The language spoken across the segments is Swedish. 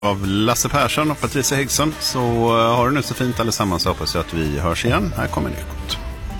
Av Lasse Persson och Patricia Häggson, så har det nu så fint allesammans, så hoppas jag att vi hörs igen. Här kommer Ekot.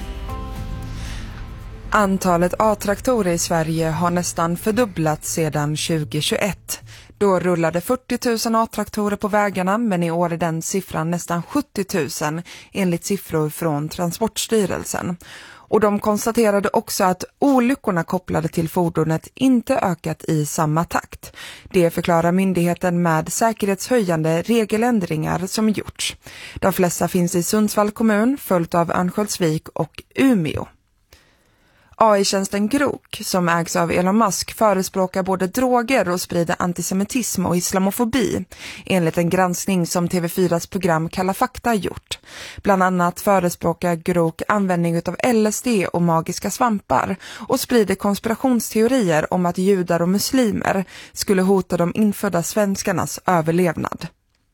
Antalet A-traktorer i Sverige har nästan fördubblats sedan 2021. Då rullade 40 000 A-traktorer på vägarna, men i år är den siffran nästan 70 000 enligt siffror från Transportstyrelsen. Och de konstaterade också att olyckorna kopplade till fordonet inte ökat i samma takt. Det förklarar myndigheten med säkerhetshöjande regeländringar som gjorts. De flesta finns i Sundsvall kommun, följt av Örnsköldsvik och Umeå. AI-tjänsten Grok, som ägs av Elon Musk, förespråkar både droger och sprider antisemitism och islamofobi, enligt en granskning som TV4s program Kalla fakta gjort. Bland annat förespråkar Grok användning av LSD och magiska svampar och sprider konspirationsteorier om att judar och muslimer skulle hota de infödda svenskarnas överlevnad.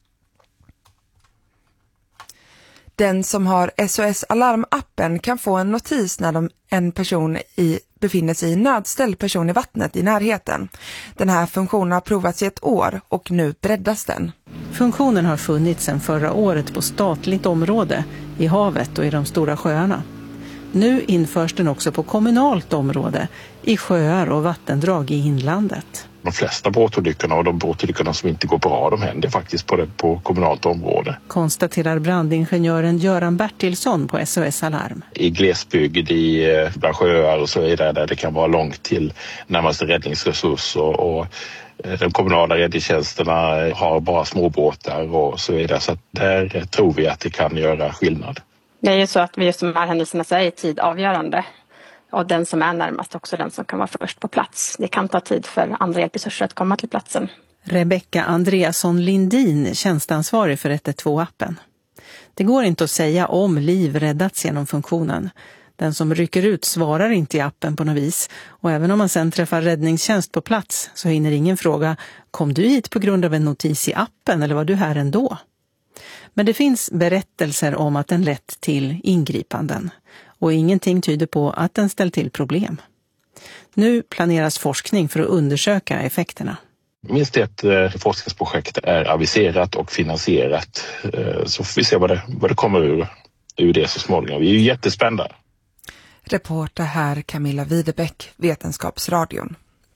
Den som har SOS Alarm-appen kan få en notis när en person befinner sig i nödställd person i vattnet i närheten. Den här funktionen har provats i ett år och nu breddas den. Funktionen har funnits sedan förra året på statligt område, i havet och i de stora sjöarna. Nu införs den också på kommunalt område, i sjöar och vattendrag i inlandet. De flesta båtolyckorna och de båtolyckorna som inte går bra, de händer faktiskt på kommunalt område. Konstaterar brandingenjören Göran Bertilsson på SOS Alarm. I glesbygd, bland sjöar och så vidare, där det kan vara långt till närmaste räddningsresurs och de kommunala räddningstjänsterna har bara småbåtar och så vidare. Så att där tror vi att det kan göra skillnad. Det är ju så att just de här händelserna så är i tid avgörande. Och den som är närmast också den som kan vara först på plats. Det kan ta tid för andra hjälpresurser att komma till platsen. Rebecka Andreasson Lindin, tjänstansvarig för 112-appen. Det går inte att säga om liv räddats genom funktionen. Den som rycker ut svarar inte i appen på något vis. Och även om man sen träffar räddningstjänst på plats så hinner ingen fråga: kom du hit på grund av en notis i appen eller var du här ändå? Men det finns berättelser om att den lett till ingripanden. Och ingenting tyder på att den ställt till problem. Nu planeras forskning för att undersöka effekterna. Minst ett forskningsprojekt är aviserat och finansierat. Så får vi se vad det kommer ur det så småningom. Vi är ju jättespända. Reporter här Camilla Widebeck, Vetenskapsradion.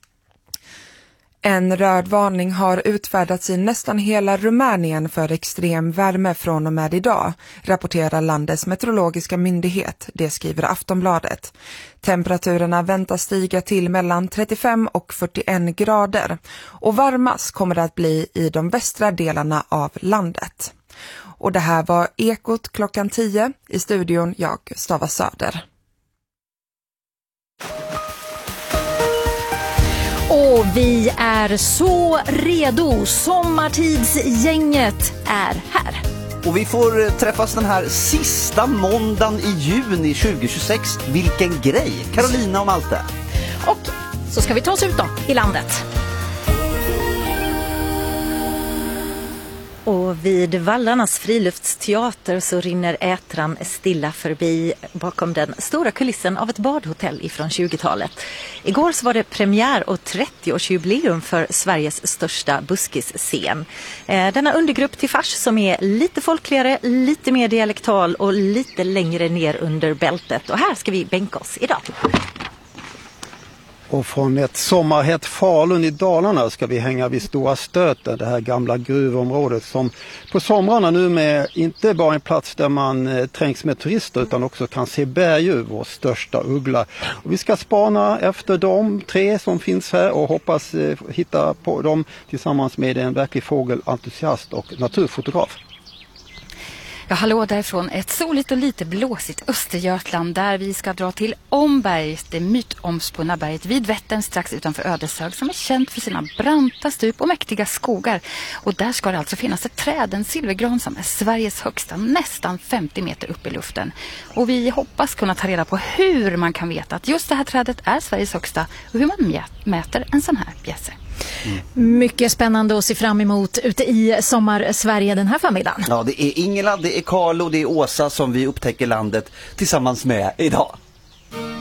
En röd varning har utfärdats i nästan hela Rumänien för extrem värme från och med idag, rapporterar landets meteorologiska myndighet, det skriver Aftonbladet. Temperaturerna väntas stiga till mellan 35 och 41 grader och varmast kommer det att bli i de västra delarna av landet. Och det här var Ekot klockan 10, i studion jag, Stava Söder. Och vi är så redo. Sommartidsgänget är här. Och vi får träffas den här sista måndagen i juni 2026. Vilken grej! Carolina och Malte. Och så ska vi ta oss ut då i landet. Och vid Vallarnas friluftsteater så rinner Ätran stilla förbi bakom den stora kulissen av ett badhotell ifrån 20-talet. Igår så var det premiär och 30-årsjubileum för Sveriges största buskisscen. Denna undergrupp till fars som är lite folkligare, lite mer dialektal och lite längre ner under bältet. Och här ska vi bänka oss idag. Och från ett sommarhett Falun i Dalarna ska vi hänga vid Stora Stöten, det här gamla gruvområdet som på somrarna nu med inte bara en plats där man trängs med turister utan också kan se berguv, vår största uggla. Och vi ska spana efter de 3 som finns här och hoppas hitta på dem tillsammans med en verklig fågelentusiast och naturfotograf. Ja, hallå därifrån ett soligt och lite blåsigt Östergötland där vi ska dra till Omberg, det mytomspunna berget vid Vättern strax utanför Ödeshög som är känt för sina branta stup och mäktiga skogar. Och där ska det alltså finnas ett träd, en silvergran som är Sveriges högsta, nästan 50 meter upp i luften. Och vi hoppas kunna ta reda på hur man kan veta att just det här trädet är Sveriges högsta och hur man mäter en sån här bjässe. Mycket spännande att se fram emot ute i Sommar-Sverige den här förmiddagen. Ja, det är Ingela, det är Carlo, det är Åsa som vi upptäcker landet tillsammans med idag.